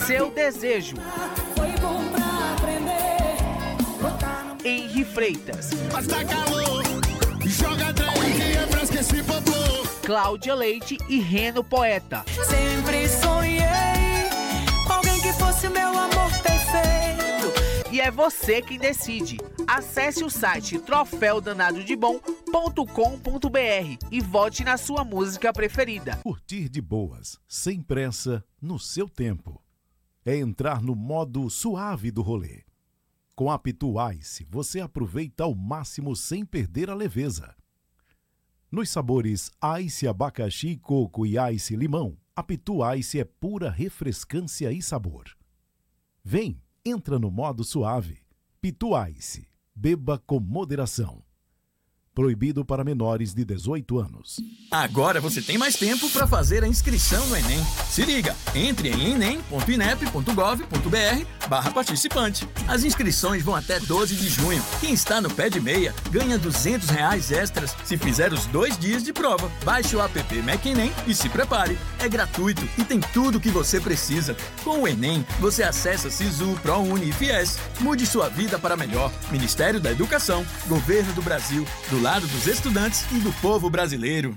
seu desejo. Foi bom pra aprender. Henri Freitas, Mas tá calor, joga trem que é fresco esse popô. Cláudia Leite e Reno Poeta. Sempre sonhei com alguém que fosse meu amor perfeito. E é você quem decide. Acesse o site troféudanadodebom.com.br e vote na sua música preferida. Curtir de boas, sem pressa, no seu tempo. É entrar no modo suave do rolê. Com a Pitu Ice, você aproveita ao máximo sem perder a leveza. Nos sabores Ice abacaxi, coco e Ice limão, a Pitu Ice é pura refrescância e sabor. Vem, entra no modo suave. Pitu Ice, beba com moderação. Proibido para menores de 18 anos. Agora você tem mais tempo para fazer a inscrição no Enem. Se liga, entre em enem.inep.gov.br/participante. As inscrições vão até 12 de junho. Quem está no pé de meia ganha R$200 extras se fizer os 2 dias de prova. Baixe o app MacEnem e se prepare. É gratuito e tem tudo o que você precisa. Com o Enem, você acessa Sisu, ProUni e Fies. Mude sua vida para melhor. Ministério da Educação, Governo do Brasil, do lado dos estudantes e do povo brasileiro.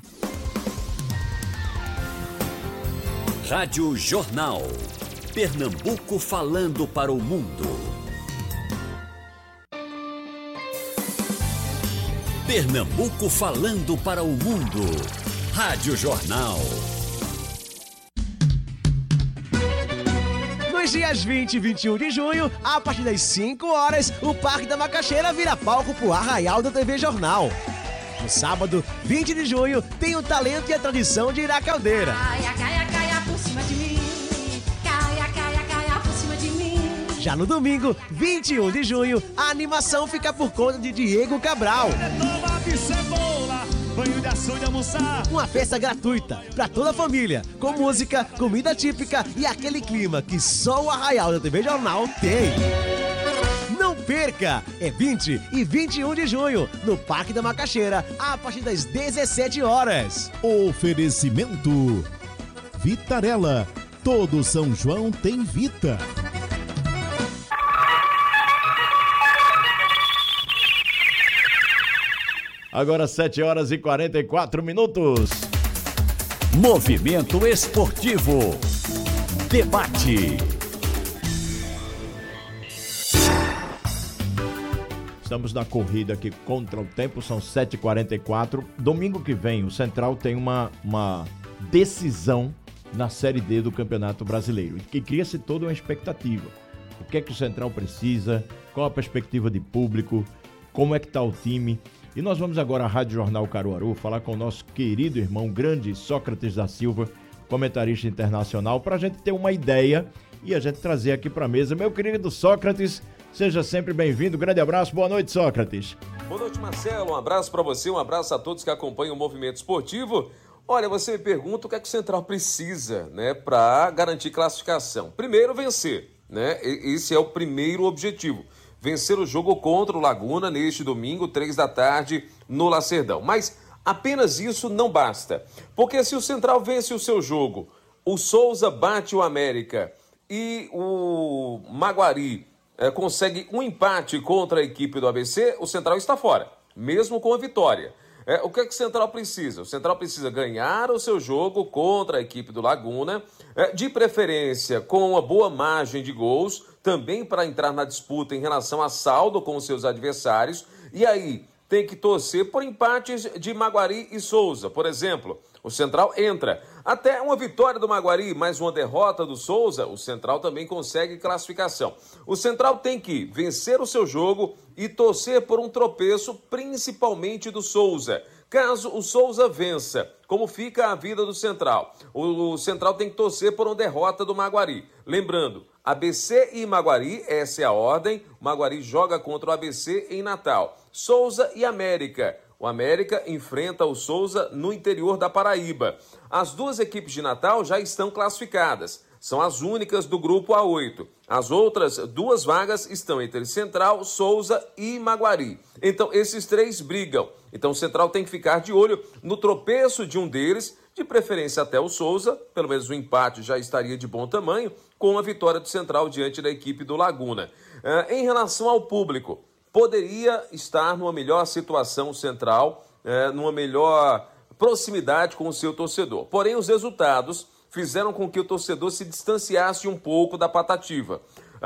Rádio Jornal. Pernambuco falando para o mundo. Pernambuco falando para o mundo. Rádio Jornal. Nos dias 20 e 21 de junho, a partir das 5 horas, o Parque da Macaxeira vira palco pro Arraial da TV Jornal. No sábado, 20 de junho, tem o talento e a tradição de Ira Caldeira. Caia, caia, caia por cima de mim. Caia, caia, caia por cima de mim. Já no domingo, 21 de junho, a animação fica por conta de Diego Cabral. Banho de açude, almoçar. Uma festa gratuita para toda a família, com música, comida típica e aquele clima que só o Arraial da TV Jornal tem. Não perca! É 20 e 21 de junho, no Parque da Macaxeira, a partir das 17 horas. Oferecimento Vitarella. Todo São João tem Vita. Agora 7 horas e 44 minutos. Movimento Esportivo. Debate. Estamos na corrida aqui contra o tempo, são 7h44. Domingo que vem, o Central tem uma decisão na Série D do Campeonato Brasileiro. E cria-se toda uma expectativa. O que é que o Central precisa? Qual a perspectiva de público? Como é que está o time? E nós vamos agora à Rádio Jornal Caruaru falar com o nosso querido irmão, grande Sócrates da Silva, comentarista internacional, para a gente ter uma ideia e a gente trazer aqui para a mesa. Meu querido Sócrates, seja sempre bem-vindo. Grande abraço. Boa noite, Sócrates. Boa noite, Marcelo. Um abraço para você, um abraço a todos que acompanham o movimento esportivo. Olha, você me pergunta o que é que o Central precisa, né, para garantir classificação. Primeiro, vencer, né? Esse é o primeiro objetivo. Vencer o jogo contra o Laguna neste domingo, 3 da tarde, no Lacerdão. Mas apenas isso não basta. Porque se o Central vence o seu jogo, o Souza bate o América e o Maguari consegue um empate contra a equipe do ABC, o Central está fora, mesmo com a vitória. O que é que o Central precisa? O Central precisa ganhar o seu jogo contra a equipe do Laguna, de preferência com uma boa margem de gols, também para entrar na disputa em relação a saldo com os seus adversários, e aí tem que torcer por empates de Maguari e Souza. Por exemplo, o Central entra. Até uma vitória do Maguari, mais uma derrota do Souza, o Central também consegue classificação. O Central tem que vencer o seu jogo e torcer por um tropeço, principalmente do Souza. Caso o Souza vença, como fica a vida do Central? O Central tem que torcer por uma derrota do Maguari. Lembrando, ABC e Maguari, essa é a ordem. O Maguari joga contra o ABC em Natal. Souza e América. O América enfrenta o Souza no interior da Paraíba. As duas equipes de Natal já estão classificadas. São as únicas do grupo A8. As outras duas vagas estão entre Central, Souza e Maguari. Então, esses três brigam. Então, o Central tem que ficar de olho no tropeço de um deles, de preferência até o Souza, pelo menos o empate já estaria de bom tamanho, com a vitória do Central diante da equipe do Laguna. Em relação ao público, poderia estar numa melhor situação o Central, numa melhor proximidade com o seu torcedor. Porém, os resultados fizeram com que o torcedor se distanciasse um pouco da Patativa.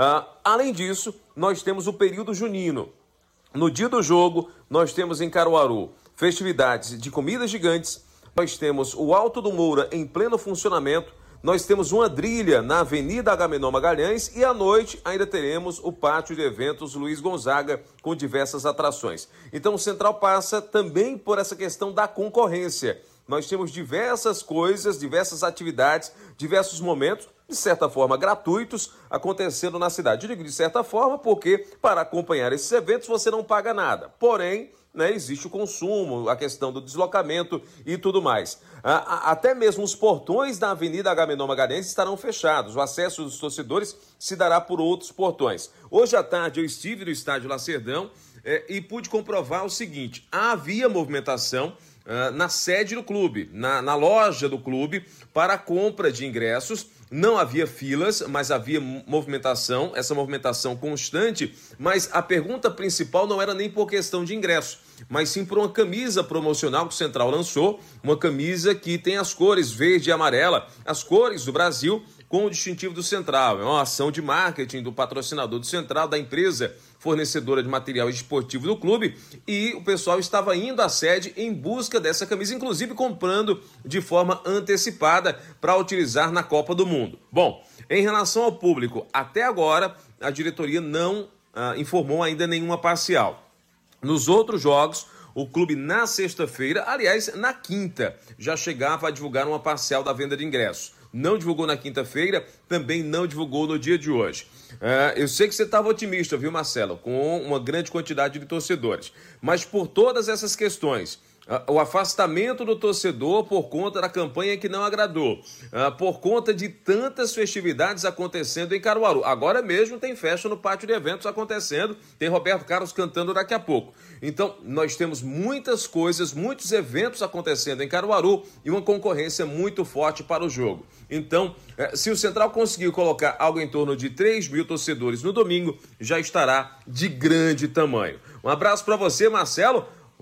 Além disso, nós temos o período junino. No dia do jogo, nós temos em Caruaru festividades de comidas gigantes, nós temos o Alto do Moura em pleno funcionamento, nós temos uma trilha na Avenida Agamenon Magalhães e à noite ainda teremos o Pátio de Eventos Luiz Gonzaga com diversas atrações. Então o Central passa também por essa questão da concorrência. Nós temos diversas coisas, diversas atividades, diversos momentos, de certa forma gratuitos, acontecendo na cidade. Eu digo de certa forma porque para acompanhar esses eventos você não paga nada. Porém, existe o consumo, a questão do deslocamento e tudo mais. Até mesmo os portões da Avenida Agamenon Magalhães estarão fechados. O acesso dos torcedores se dará por outros portões. Hoje à tarde eu estive no estádio Lacerdão e pude comprovar o seguinte: havia movimentação na sede do clube, na loja do clube, para a compra de ingressos. Não havia filas, mas havia movimentação, essa movimentação constante, mas a pergunta principal não era nem por questão de ingresso, mas sim por uma camisa promocional que o Central lançou, uma camisa que tem as cores verde e amarela, as cores do Brasil, com o distintivo do Central. É uma ação de marketing do patrocinador do Central, da empresa fornecedora de material esportivo do clube, e o pessoal estava indo à sede em busca dessa camisa, inclusive comprando de forma antecipada para utilizar na Copa do Mundo. Bom, em relação ao público, até agora a diretoria não informou ainda nenhuma parcial. Nos outros jogos, o clube na sexta-feira, aliás, na quinta, já chegava a divulgar uma parcial da venda de ingressos. Não divulgou na quinta-feira, também não divulgou no dia de hoje. Eu sei que você estava otimista, viu, Marcelo, com uma grande quantidade de torcedores. Mas por todas essas questões, o afastamento do torcedor por conta da campanha que não agradou, por conta de tantas festividades acontecendo em Caruaru. Agora mesmo tem festa no Pátio de Eventos acontecendo, tem Roberto Carlos cantando daqui a pouco. Então, nós temos muitas coisas, muitos eventos acontecendo em Caruaru e uma concorrência muito forte para o jogo. Então, se o Central conseguir colocar algo em torno de 3 mil torcedores no domingo, já estará de grande tamanho. Um abraço para você, Marcelo.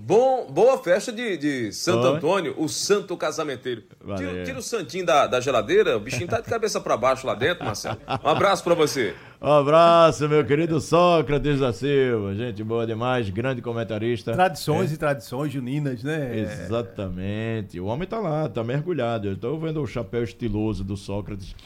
Boa festa de Santo Antônio, o santo casamenteiro. Tira o santinho da geladeira, o bichinho tá de cabeça para baixo lá dentro, Marcelo. Um abraço para você. Um abraço, meu querido Sócrates da Silva. Gente boa demais, grande comentarista. Tradições e tradições juninas, né? Exatamente. O homem tá lá, tá mergulhado. Eu tô vendo o chapéu estiloso do Sócrates.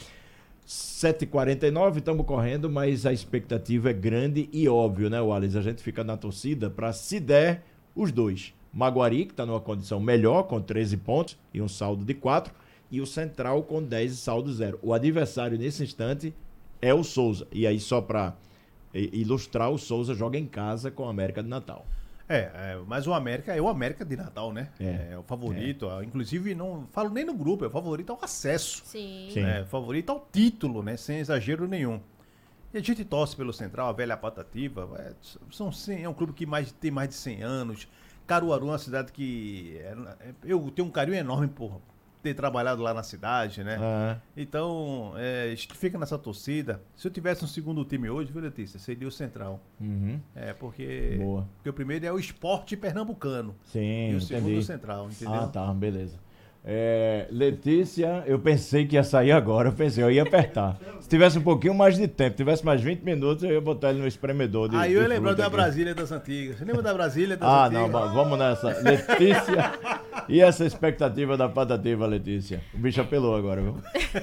7h49, estamos correndo, mas a expectativa é grande e óbvio, né, Wallace? A gente fica na torcida para, se der, os dois. Maguari, que está numa condição melhor, com 13 pontos e um saldo de 4, e o Central com 10 e saldo 0. O adversário nesse instante é o Souza. E aí, só para ilustrar, o Souza joga em casa com o América de Natal. Mas o América é o América de Natal, né? É o favorito. Inclusive, não falo nem no grupo, é o favorito ao acesso. Sim. É o favorito ao título, né? Sem exagero nenhum. E a gente torce pelo Central, a velha Patativa. É um clube que tem mais de 100 anos. Caruaru é uma cidade que... eu tenho um carinho enorme por ter trabalhado lá na cidade, né? Então, a gente fica nessa torcida. Se eu tivesse um segundo time hoje, viu, Letícia? Seria o Central. Porque o primeiro é o Sport Pernambucano. Sim, e o segundo o Central, entendeu? Tá, beleza. Letícia, eu pensei que ia sair agora, eu ia apertar. Se tivesse um pouquinho mais de tempo, tivesse mais 20 minutos, eu ia botar ele no espremedor. Aí eu ia lembrar da Brasília das Antigas. Você lembra da Brasília das Antigas? Não, vamos nessa. Letícia, e essa expectativa da Patativa, Letícia? O bicho apelou agora, viu?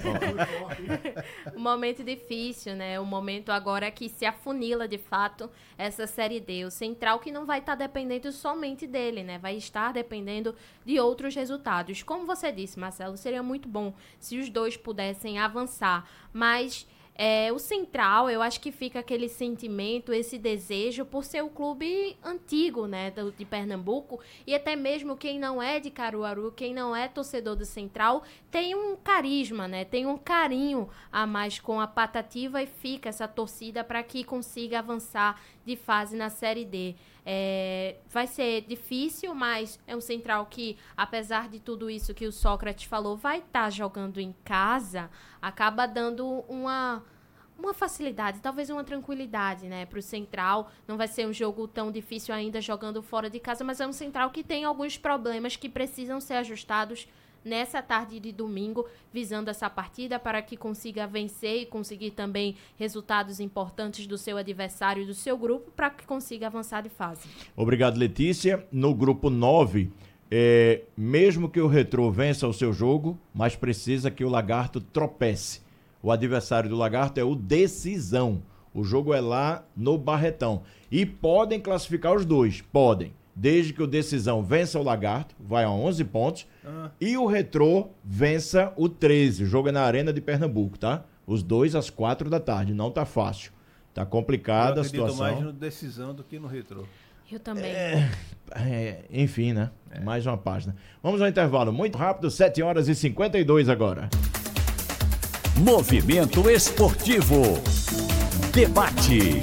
Um momento difícil, né? Um momento agora que se afunila, de fato, essa Série D. O Central que não vai estar dependendo somente dele, né? Vai estar dependendo de outros resultados. Como você disse, Marcelo, seria muito bom se os dois pudessem avançar, mas o Central, eu acho que fica aquele sentimento, esse desejo por ser o clube antigo, né, de Pernambuco, e até mesmo quem não é de Caruaru, quem não é torcedor do Central, tem um carisma, né, tem um carinho a mais com a Patativa e fica essa torcida para que consiga avançar de fase na Série D. Vai ser difícil, mas é um central que, apesar de tudo isso que o Sócrates falou, vai estar jogando em casa, acaba dando uma facilidade, talvez uma tranquilidade, né, para o central. Não vai ser um jogo tão difícil ainda jogando fora de casa, mas é um central que tem alguns problemas que precisam ser ajustados nessa tarde de domingo, visando essa partida para que consiga vencer e conseguir também resultados importantes do seu adversário e do seu grupo, para que consiga avançar de fase. Obrigado, Letícia. No grupo 9, mesmo que o Retrô vença o seu jogo, mas precisa que o Lagarto tropece. O adversário do Lagarto é o Decisão. O jogo é lá no Barretão. E podem classificar os dois, podem. Desde que o Decisão vença o Lagarto, vai a 11 pontos, e o Retrô vença o 13. O jogo é na Arena de Pernambuco, tá? Os dois às 4 da tarde, não tá fácil. Tá complicada a situação. Eu acredito mais no Decisão do que no Retrô. Eu também. Enfim, né? Mais uma página. Vamos ao intervalo muito rápido, 7h52 agora. Movimento Esportivo. Debate.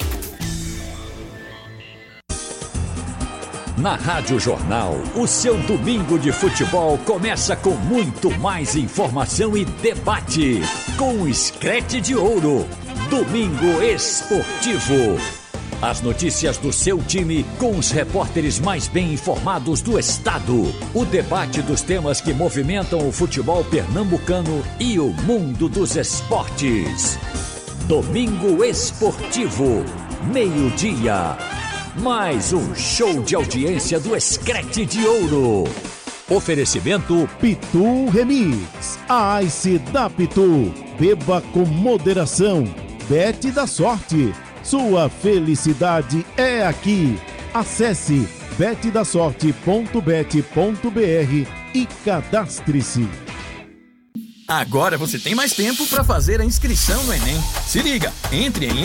Na Rádio Jornal, o seu domingo de futebol começa com muito mais informação e debate. Com o Screte de Ouro. Domingo Esportivo. As notícias do seu time com os repórteres mais bem informados do estado. O debate dos temas que movimentam o futebol pernambucano e o mundo dos esportes. Domingo Esportivo, meio-dia. Mais um show de audiência do Screte de Ouro. Oferecimento Pitu Remix. A Ice da Pitu. Beba com moderação. Bet da sorte. Sua felicidade é aqui. Acesse betdasorte.bet.br e cadastre-se. Agora você tem mais tempo para fazer a inscrição no Enem. Se liga, entre em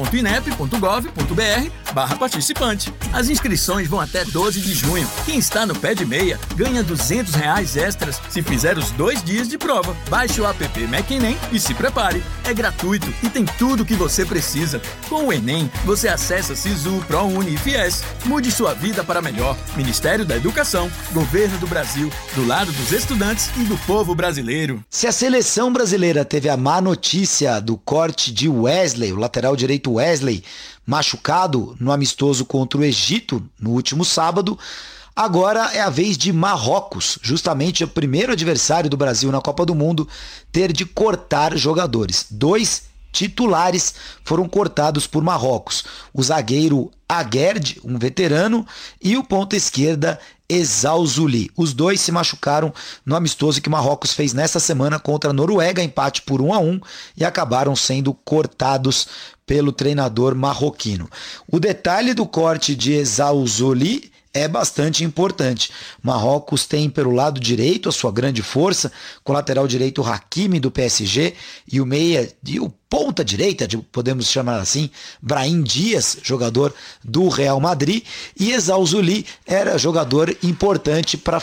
enem.inep.gov.br/participante. As inscrições vão até 12 de junho. Quem está no pé de meia ganha R$200 extras se fizer os 2 dias de prova. Baixe o app MacEnem e se prepare. É gratuito e tem tudo o que você precisa. Com o Enem, você acessa Sisu, ProUni e Fies. Mude sua vida para melhor. Ministério da Educação, Governo do Brasil, do lado dos estudantes e do povo brasileiro. Se a seleção brasileira teve a má notícia do corte de Wesley, o lateral direito Wesley, machucado no amistoso contra o Egito no último sábado, agora é a vez de Marrocos, justamente o primeiro adversário do Brasil na Copa do Mundo, ter de cortar jogadores. 2 titulares foram cortados por Marrocos. O zagueiro Aguerd, um veterano, e o ponta esquerda Ezzalzouli. Os dois se machucaram no amistoso que Marrocos fez nesta semana contra a Noruega, empate por 1-1, e acabaram sendo cortados pelo treinador marroquino. O detalhe do corte de Ezzalzouli é bastante importante. Marrocos tem pelo lado direito a sua grande força, com o lateral direito Hakimi do PSG e o meia e o ponta direita, podemos chamar assim, Brahim Dias, jogador do Real Madrid, e Ezzalzouli era jogador importante para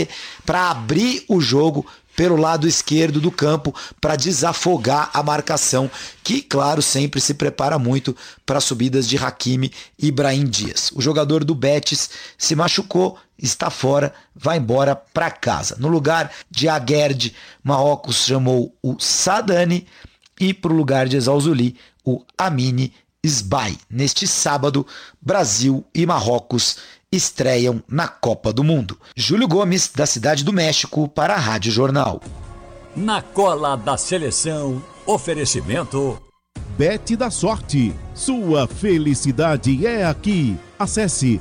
abrir o jogo pelo lado esquerdo do campo, para desafogar a marcação, que, claro, sempre se prepara muito para subidas de Hakimi e Brahim Dias. O jogador do Betis se machucou, está fora, vai embora para casa. No lugar de Aguerd, Marrocos chamou o Sadani, e para o lugar de Ezzalzouli, o Amine Sbai. Neste sábado, Brasil e Marrocos estreiam na Copa do Mundo. Júlio Gomes, da Cidade do México, para a Rádio Jornal. Na cola da seleção, oferecimento Bet da Sorte. Sua felicidade é aqui. Acesse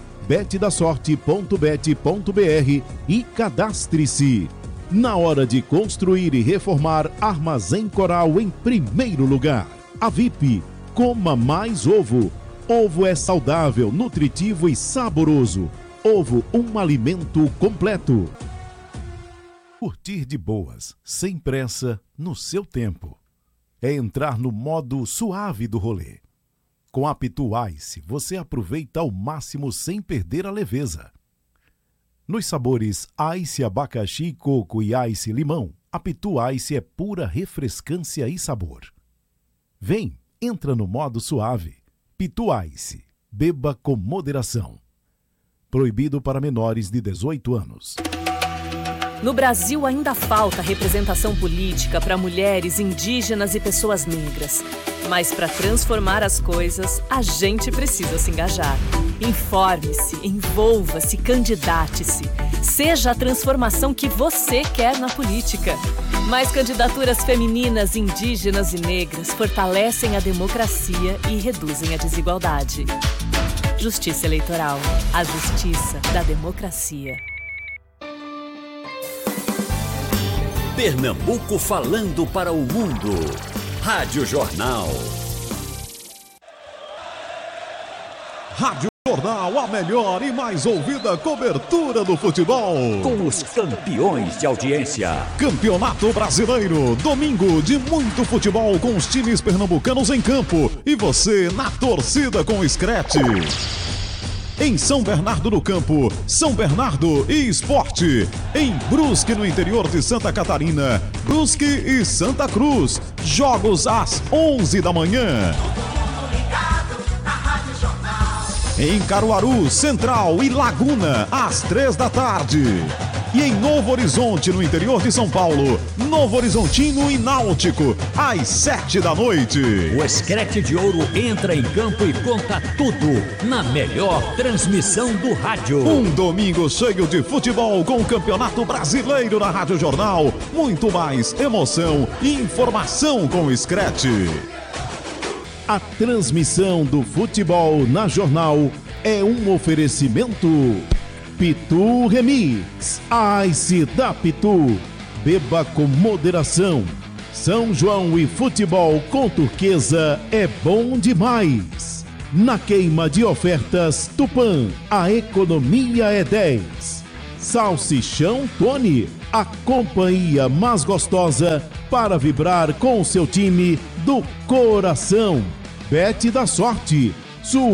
betdasorte.bet.br e cadastre-se. Na hora de construir e reformar, Armazém Coral em primeiro lugar. A VIP, coma mais ovo. Ovo é saudável, nutritivo e saboroso. Ovo, um alimento completo. Curtir de boas, sem pressa, no seu tempo. É entrar no modo suave do rolê. Com a Pitu Ice, você aproveita ao máximo sem perder a leveza. Nos sabores Ice abacaxi, coco e Ice limão, a Pitu Ice é pura refrescância e sabor. Vem, entra no modo suave. Pitu Ice. Beba com moderação. Proibido para menores de 18 anos. No Brasil ainda falta representação política para mulheres, indígenas e pessoas negras. Mas para transformar as coisas, a gente precisa se engajar. Informe-se, envolva-se, candidate-se. Seja a transformação que você quer na política. Mais candidaturas femininas, indígenas e negras fortalecem a democracia e reduzem a desigualdade. Justiça Eleitoral. A justiça da democracia. Pernambuco falando para o mundo. Rádio Jornal. Rádio Jornal, a melhor e mais ouvida cobertura do futebol. Com os campeões de audiência. Campeonato Brasileiro, domingo de muito futebol com os times pernambucanos em campo. E você na torcida com o Scratch. Em São Bernardo do Campo, São Bernardo e Esporte. Em Brusque, no interior de Santa Catarina, Brusque e Santa Cruz. Jogos às 11 da manhã. Em Caruaru, Central e Laguna, às 3 da tarde. E em Novo Horizonte, no interior de São Paulo, Novo Horizontino e Náutico, às 7 da noite. O Scratch de Ouro entra em campo e conta tudo na melhor transmissão do rádio. Um domingo cheio de futebol com o Campeonato Brasileiro na Rádio Jornal. Muito mais emoção e informação com o Scratch. A transmissão do futebol na Jornal é um oferecimento Pitu Remix, Ice da Pitu. Beba com moderação. São João e futebol com Turquesa é bom demais. Na queima de ofertas Tupã, a economia é 10. Salsichão Tony, a companhia mais gostosa para vibrar com o seu time do coração. Bete da Sorte,